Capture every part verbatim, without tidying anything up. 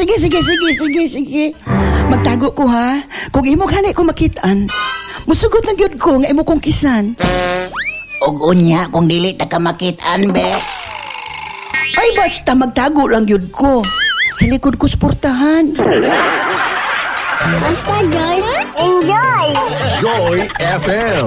sige, sige, sige, sige, sige. Magtago ko ha. Kung imo gani ko makitaan, musugot ang gyud ko nga imo kong kisan. Og unya kung dili ta ka makitaan, be. Ay basta magtago lang gyud ko. Sa likod ko suportahan. Basta Joy, enjoy! Joy F M.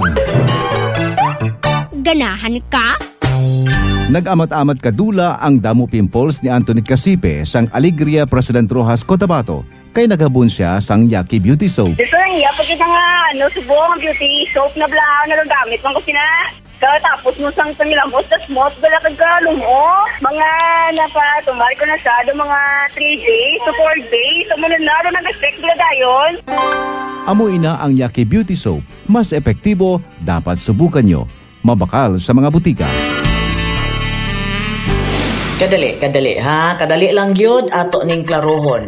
Ganahan ka? Nag-amat-amat kadula ang damo pimples ni Anthony Casipe sang Alegria President Rojas Cotabato kay nagabun siya sang Yaki Beauty Soap. Dito lang iya, pag kita nga, ano, subong ang beauty soap na blah, nagagamit man ko sina. Tapos mo sang tangilamos, tas mo, bala kagkalong mo. Mga napa, tumari ko na siya, do mga three days to four days. Sumunod na, do nag-expect bala dayon. Amoy na ang Yaki Beauty Soap. Mas epektibo, dapat subukan nyo. Mabakal sa mga butika. Kadali, kadali ha. Kadali lang yun ato ning klarohon.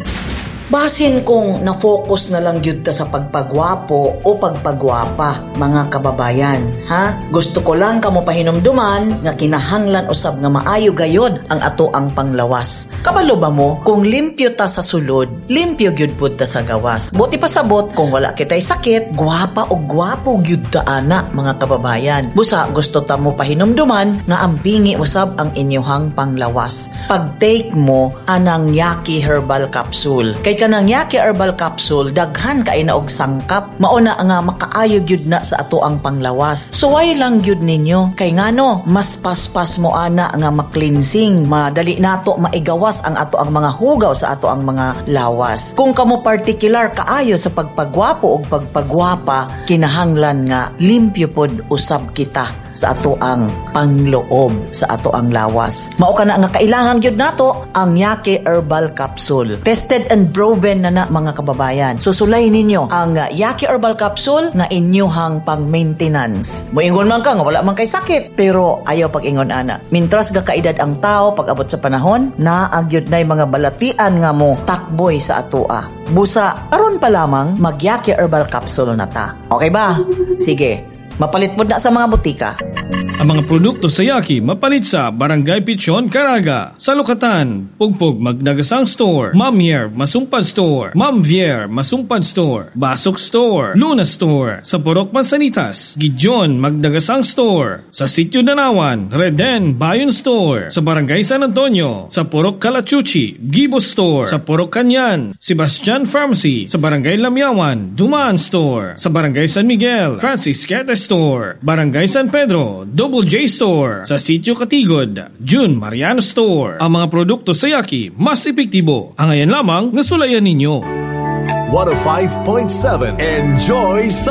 Basin kung na-focus na lang yun ta sa pagpagwapo o pagpagwapa, mga kababayan, ha? Gusto ko lang kamo pahinumduman nga kinahanglan usab nga maayo gayod ang ato ang panglawas. Kabalo ba mo, kung limpyo ta sa sulod, limpyo gyud pud ta sa gawas. Buti pasabot kung wala kitay sakit, gwapa o gwapo gyud ta ana, mga kababayan. Busa gusto ta mo pahinumduman nga ampingi usab ang inyuhang panglawas. Pag-take mo anang Yaki Herbal Capsule. Kay kanang Yaki Herbal Capsule, daghan kay na og sangkap. Mauna nga makaayo gyud na sa ato ang panglawas. Suway lang gyud ninyo. Kay ngano, mas paspas mo ana nga maklinsing. Madali nato maigawas ang ato ang mga hugaw sa ato ang mga lawas. Kung kamo particular kaayo sa pagpagwapo o pagpagwapa, kinahanglan nga limpyo pod usab kita sa ato ang pangloob sa ato ang lawas. Mao kana nga kailangan gyud nato ang Yaki Herbal Capsule. Tested and proven na na, mga kababayan. Susulay ninyo ang uh, Yaki Herbal Capsule na inyuhang pang-maintenance. Moingon man ka nga wala man kay sakit, pero ayaw pag-ingon ana. Mintras ga kaedad ang tao pag abot sa panahon, naagyod nay mga balatian nga mo takboy sa atoa. Busa aron pa lamang mag Yaki Herbal Capsule na ta. Okay ba? Sige. Mapalit mo na sa mga butika. Ang mga produkto sa Yaki mapalit sa Barangay Pichon, Caraga, Salukatan, Pugpug, Magdagasang Store, Mamier, Masumpad Store, Mamvier, Masumpad Store, Basok Store, Luna Store, sa Purok Mansanitas, Gijon, Magdagasang Store, sa Sitio Danawan, Reden, Bayon Store, sa Barangay San Antonio, sa Purok Calachuchi, Gibo Store, sa Purok Kanyan, Sebastian Pharmacy, sa Barangay Lamyawan, Dumaan Store, sa Barangay San Miguel, Francis Quete Store, Barangay San Pedro, Double J Store, sa Sitio Katigod, June Mariano Store. Ang mga produkto sa Yaki mas epektibo. Ang ayan lamang nasulayan ninyo. one oh five point seven Enjoy